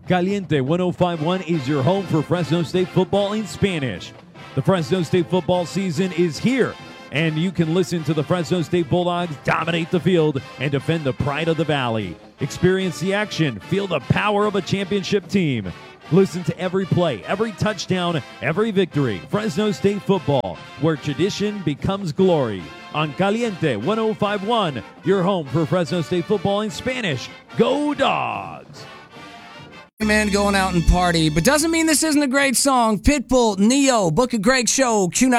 Caliente 1051 is your home for Fresno State football in Spanish. The Fresno State football season is here, and you can listen to the Fresno State Bulldogs dominate the field and defend the pride of the Valley. Experience the action, feel the power of a championship team. Listen to every play, every touchdown, every victory. Fresno State football, where tradition becomes glory. On Caliente 1051, your home for Fresno State football in Spanish. Go Dogs! Man, going out and party, but doesn't mean this isn't a great song. Pitbull, Neo, Book of Greg Show, Q90.